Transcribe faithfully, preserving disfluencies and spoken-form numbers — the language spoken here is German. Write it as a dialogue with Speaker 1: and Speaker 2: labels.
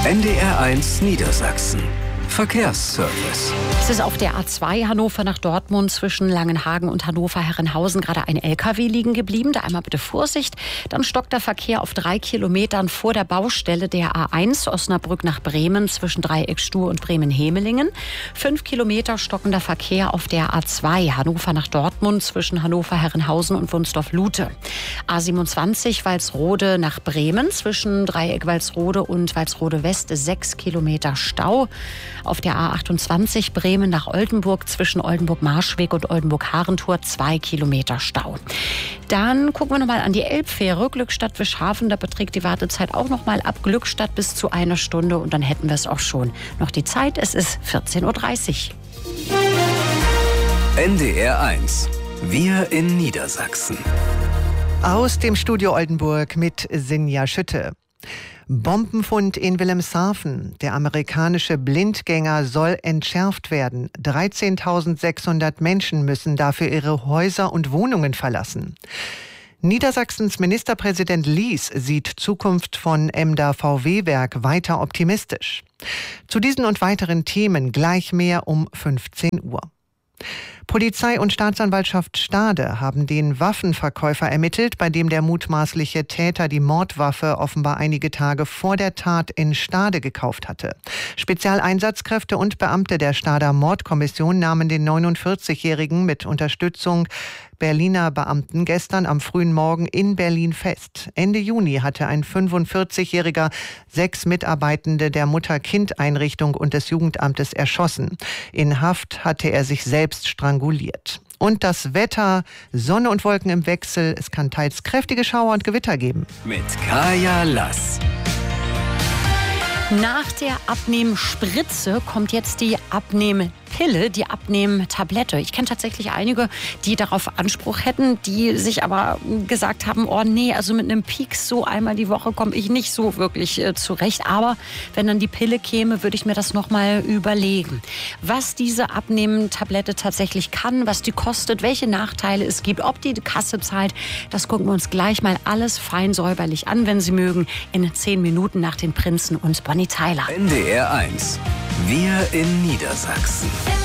Speaker 1: N D R eins Niedersachsen. Verkehrsservice.
Speaker 2: Es ist auf der A zwei Hannover nach Dortmund zwischen Langenhagen und Hannover-Herrenhausen gerade ein L K W liegen geblieben. Da einmal bitte Vorsicht. Dann stockt der Verkehr auf drei Kilometern vor der Baustelle der A eins Osnabrück nach Bremen zwischen Dreieckstuhl und Bremen-Hemelingen. Fünf Kilometer stockender Verkehr auf der A zwei Hannover nach Dortmund zwischen Hannover-Herrenhausen und Wunsdorf-Lute. A siebenundzwanzig Walsrode nach Bremen zwischen Dreieck Walsrode und Walsrode West sechs Kilometer Stau. Auf der A achtundzwanzig Bremen nach Oldenburg zwischen Oldenburg-Marschweg und Oldenburg-Harentor zwei Kilometer Stau. Dann gucken wir nochmal an die Elbfähre Glückstadt-Wischhafen. Da beträgt die Wartezeit auch nochmal ab Glückstadt bis zu einer Stunde. Und dann hätten wir es auch schon. Noch die Zeit, es ist vierzehn Uhr dreißig.
Speaker 1: N D R eins. Wir in Niedersachsen.
Speaker 3: Aus dem Studio Oldenburg mit Sinja Schütte. Bombenfund in Wilhelmshaven. Der amerikanische Blindgänger soll entschärft werden. dreizehntausendsechshundert Menschen müssen dafür ihre Häuser und Wohnungen verlassen. Niedersachsens Ministerpräsident Lies sieht Zukunft von Emder V W-Werk weiter optimistisch. Zu diesen und weiteren Themen gleich mehr um fünfzehn Uhr. Polizei und Staatsanwaltschaft Stade haben den Waffenverkäufer ermittelt, bei dem der mutmaßliche Täter die Mordwaffe offenbar einige Tage vor der Tat in Stade gekauft hatte. Spezialeinsatzkräfte und Beamte der Stader Mordkommission nahmen den neunundvierzigjährigen mit Unterstützung Berliner Beamten gestern am frühen Morgen in Berlin fest. Ende Juni hatte ein fünfundvierzigjähriger sechs Mitarbeitende der Mutter-Kind-Einrichtung und des Jugendamtes erschossen. In Haft hatte er sich selbst stranguliert. Und das Wetter, Sonne und Wolken im Wechsel. Es kann teils kräftige Schauer und Gewitter geben.
Speaker 1: Mit Kaya Lass.
Speaker 2: Nach der Abnehmspritze kommt jetzt die Abnehmpille, die Abnehmtablette. Ich kenne tatsächlich einige, die darauf Anspruch hätten, die sich aber gesagt haben, oh nee, also mit einem Pieks so einmal die Woche komme ich nicht so wirklich äh, zurecht. Aber wenn dann die Pille käme, würde ich mir das nochmal überlegen. Was diese Abnehmtablette tatsächlich kann, was die kostet, welche Nachteile es gibt, ob die Kasse zahlt, das gucken wir uns gleich mal alles fein säuberlich an, wenn Sie mögen, in zehn Minuten nach den Prinzen und Bonnie Tyler.
Speaker 1: N D R eins. Wir in Niedersachsen.